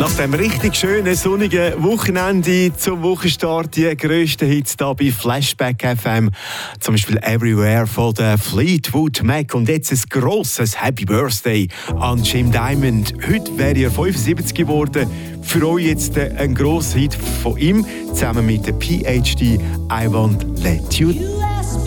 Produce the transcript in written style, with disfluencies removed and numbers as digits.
Nach dem richtig schönen, sonnigen Wochenende zum Wochenstart die grössten Hits hier bei Flashback FM. Zum Beispiel Everywhere von der Fleetwood Mac. Und jetzt ein grosses Happy Birthday an Jim Diamond. Heute wäre er 75 geworden. Für euch jetzt ein grosser Hit von ihm, zusammen mit der PhD, I Won't Let You